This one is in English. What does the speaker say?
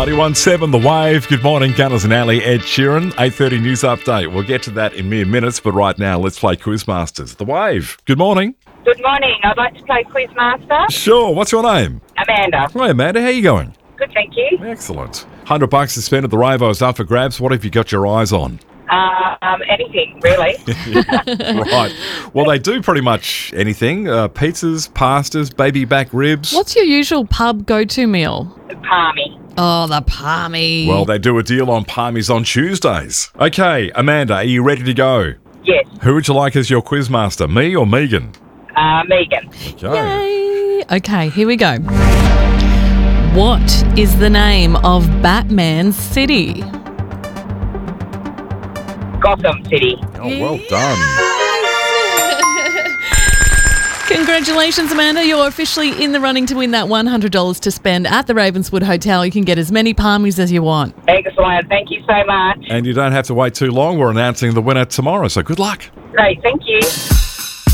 91.7 The Wave. Good morning, Gunners and Alley. Ed Sheeran, 8:30 News Update. We'll get to that in mere minutes, but right now, let's play Quizmasters. The Wave. Good morning. Good morning. I'd like to play Quizmaster. Sure. What's your name? Amanda. Hi, Amanda. How are you going? Good, thank you. Excellent. $100 to spend at the Ravo's up for grabs. What have you got your eyes on? Anything, really. Right. Well, they do pretty much anything. Pizzas, pastas, baby back ribs. What's your usual pub go-to meal? Palmy. Oh, the palmy. Well, they do a deal on palmies on Tuesdays. Okay, Amanda, are you ready to go? Yes. Who would you like as your quizmaster, me or Megan? Megan. Okay. Yay. Okay, here we go. What is the name of Batman's city? Gotham City. Oh, well done. Congratulations, Amanda. You're officially in the running to win that $100 to spend at the Ravenswood Hotel. You can get as many palmies as you want. Excellent. Thank you so much. And you don't have to wait too long. We're announcing the winner tomorrow, so good luck. Great. Thank you.